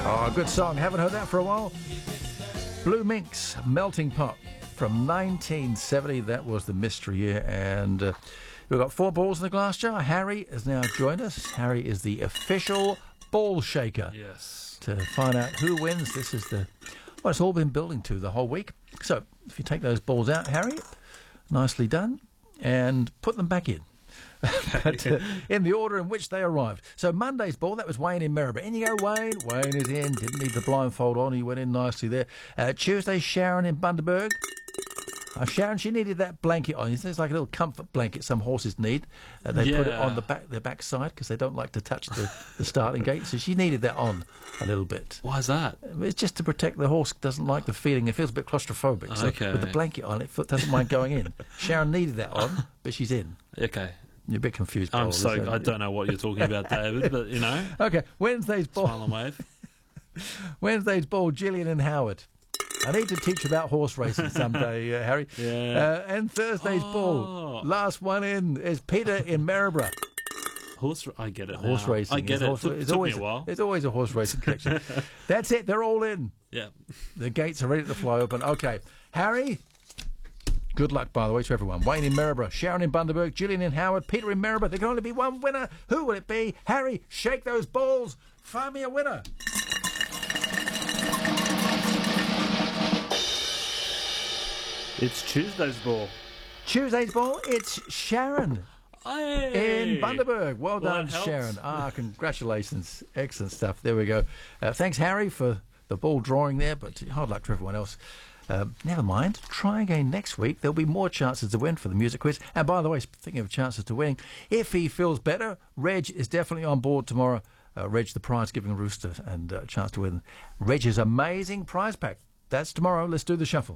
Oh, good song. Haven't heard that for a while. Blue Minx, Melting Pot from 1970. That was the mystery year. And we've got 4 balls in the glass jar. Harry has now joined us. Harry is the official ball shaker. Yes. To find out who wins, this is well, it's all been building to the whole week. So if you take those balls out, Harry, nicely done, and put them back in. But in the order in which they arrived. So Monday's ball, that was Wayne in Maryborough. In you go, Wayne. Wayne is in. Didn't need the blindfold on. He went in nicely there. Tuesday, Sharon in Bundaberg. Sharon, she needed that blanket on. It's like a little comfort blanket some horses need. They put it on their backside because they don't like to touch the starting gate. So she needed that on a little bit. Why is that? It's just to protect the horse. Doesn't like the feeling. It feels a bit claustrophobic. So Okay. with the blanket on, it doesn't mind going in. Sharon needed that on, but she's in. Okay. You're a bit confused. I don't know what you're talking about, David, but, you know. Okay, Wednesday's ball. Smile and wave. Wednesday's ball, Gillian and Howard. I need to teach about horse racing someday, Harry. Yeah. And Thursday's ball, last one in, is Peter in Maryborough. I get it. Horse racing. I get it. It took me a while. There's always a horse racing connection. That's it. They're all in. Yeah. The gates are ready to fly open. Okay, Harry. Good luck, by the way, to everyone. Wayne in Maryborough, Sharon in Bundaberg, Gillian in Howard, Peter in Maryborough. There can only be one winner. Who will it be? Harry, shake those balls. Find me a winner. It's Tuesday's ball. Tuesday's ball, it's Sharon. Hey. In Bundaberg. Well done, that helps. Sharon. Congratulations. Excellent stuff. There we go. Thanks, Harry, for the ball drawing there, but hard luck to everyone else. Never mind. Try again next week. There'll be more chances to win for the music quiz. And by the way, thinking of chances to win, if he feels better, Reg is definitely on board tomorrow. Reg, the prize-giving rooster, and a chance to win Reg's amazing prize pack. That's tomorrow. Let's do the shuffle.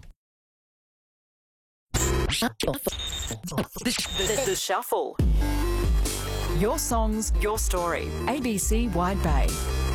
The Shuffle. Your songs, your story. ABC Wide Bay.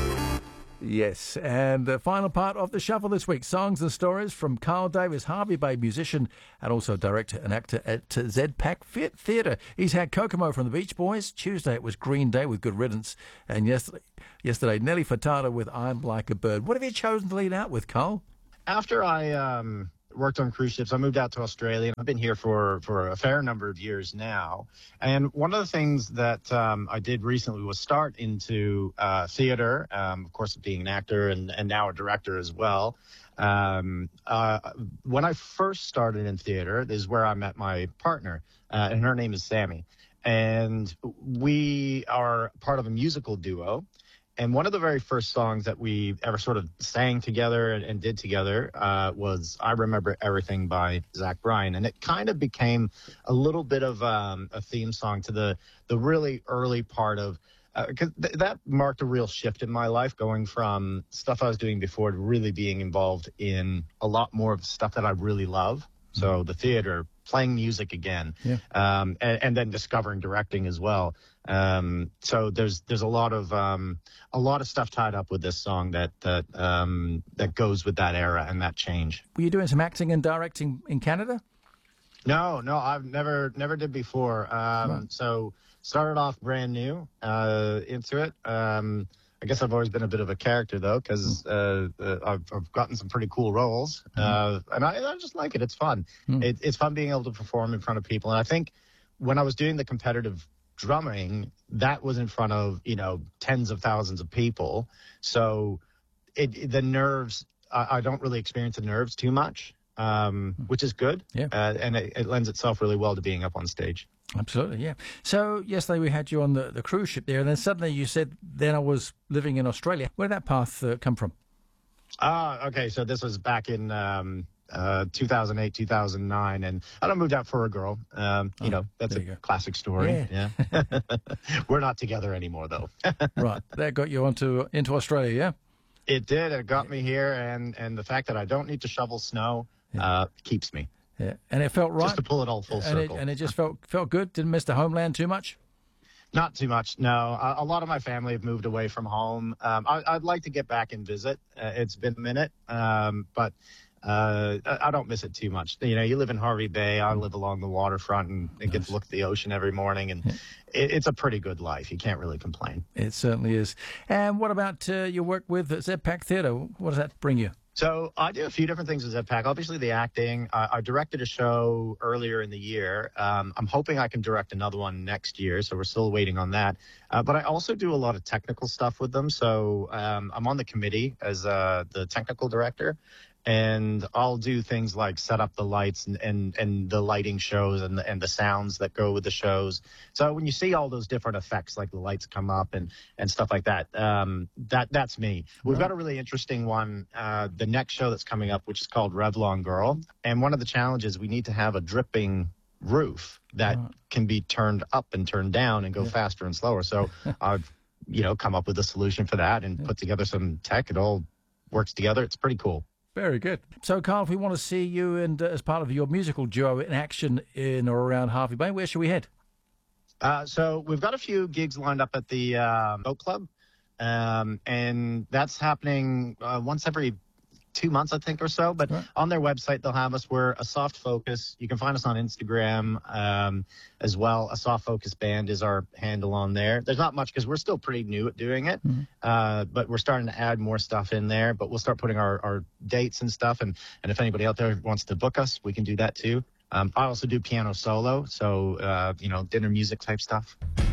Yes, and the final part of the shuffle this week, songs and stories from Carl Davis, Harvey Bay musician and also director and actor at ZPAC Theatre. He's had Kokomo from the Beach Boys. Tuesday it was Green Day with Good Riddance. And yesterday Nelly Furtado with I'm Like a Bird. What have you chosen to lead out with, Carl? After I worked on cruise ships, I moved out to Australia. I've been here for a fair number of years now. And one of the things that I did recently was start into theater, of course, being an actor and now a director as well. When I first started in theater, this is where I met my partner, and her name is Sammy. And we are part of a musical duo. And one of the very first songs that we ever sort of sang together and did together was I Remember Everything by Zach Bryan. And it kind of became a little bit of a theme song to the really early part of, because that marked a real shift in my life, going from stuff I was doing before to really being involved in a lot more of the stuff that I really love. So the theater, playing music again, and then discovering directing as well. So there's a lot of stuff tied up with this song that goes with that era and that change. Were you doing some acting and directing in Canada? No, I've never did before. Right. So started off brand new into it. I guess I've always been a bit of a character, though, because I've gotten some pretty cool roles, and I just like it. It's fun. It's fun being able to perform in front of people. And I think when I was doing the competitive drumming, that was in front of, tens of thousands of people. So the nerves, I don't really experience the nerves too much, which is good. Yeah. And it lends itself really well to being up on stage. Absolutely, yeah. So yesterday we had you on the cruise ship there, and then suddenly you said, then I was living in Australia. Where did that path come from? Okay, so this was back in 2008, 2009, and I moved out for a girl. That's a classic story. Yeah. We're not together anymore, though. Right, that got you into Australia, yeah? It did. It got me here, and the fact that I don't need to shovel snow keeps me. Yeah, and it felt right. Just to pull it all full circle. And it just felt good? Didn't miss the homeland too much? Not too much, no. A lot of my family have moved away from home. I'd like to get back and visit. It's been a minute, but I don't miss it too much. You know, you live in Harvey Bay. I live along the waterfront and get to look at the ocean every morning. And it's a pretty good life. You can't really complain. It certainly is. And what about your work with ZPAC Theatre? What does that bring you? So I do a few different things with ZPAC. Obviously, the acting. I directed a show earlier in the year. I'm hoping I can direct another one next year, so we're still waiting on that. But I also do a lot of technical stuff with them. So I'm on the committee as the technical director. And I'll do things like set up the lights and the lighting shows and the sounds that go with the shows. So when you see all those different effects, like the lights come up and stuff like that, that's me. We've got a really interesting one, the next show that's coming up, which is called Revlon Girl. And one of the challenges, we need to have a dripping roof that can be turned up and turned down and go faster and slower. So I've, come up with a solution for that and put together some tech. It all works together. It's pretty cool. Very good. So, Carl, if we want to see you and as part of your musical duo in action in or around Harvey Bay, where should we head? So we've got a few gigs lined up at the Boat Club, and that's happening once every 2 months, I think, or so. But on their website, they'll have us. We're A Soft Focus. You can find us on Instagram as well. A Soft Focus Band is our handle on there. There's not much because we're still pretty new at doing it, but we're starting to add more stuff in there. But we'll start putting our dates and stuff. And if anybody out there wants to book us, we can do that too. I also do piano solo, so, dinner music type stuff.